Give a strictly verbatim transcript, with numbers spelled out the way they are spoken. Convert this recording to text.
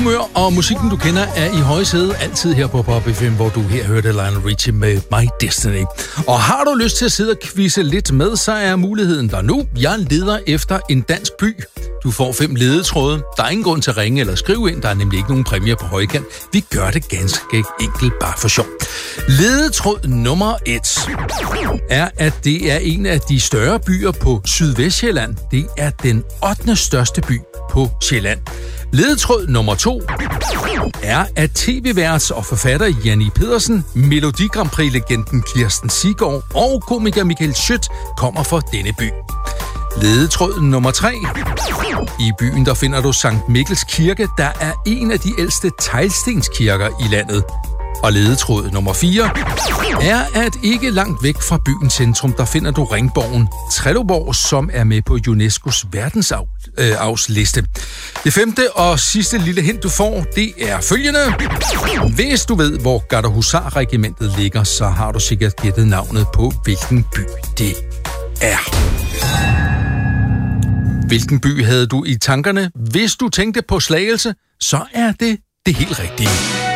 humør, og musikken, du kender, er i højsædet altid her på Pop F M, hvor du her hørte Lionel Richie med My Destiny. Og har du lyst til at sidde og quizze lidt med, så er muligheden der nu. Jeg leder efter en dansk by. Du får fem ledetråde. Der er ingen grund til at ringe eller skrive ind. Der er nemlig ikke nogen præmier på højkant. Vi gør det ganske enkelt bare for sjov. Ledetråd nummer et er, at det er en af de større byer på Sydvestsjælland. Det er den ottende største by på Sjælland. Ledetråd nummer to er, at tv-vært og forfatter Janni Pedersen, Melodi Grand Prix-legenden Kirsten Siggaard og komiker Michael Schødt kommer fra denne by. Ledetråd nummer tre. I byen der finder du Sankt Mikkels Kirke, der er en af de ældste teglstenskirker i landet. Og ledetråd nummer fire er, at ikke langt væk fra byens centrum, der finder du ringborgen Trelleborg, som er med på UNESCO's verdensarvsliste. Det femte og sidste lille hint, du får, det er følgende. Hvis du ved, hvor Gardehusar-regimentet ligger, så har du sikkert gættet navnet på, hvilken by det er. Hvilken by havde du i tankerne? Hvis du tænkte på Slagelse, så er det det helt rigtige.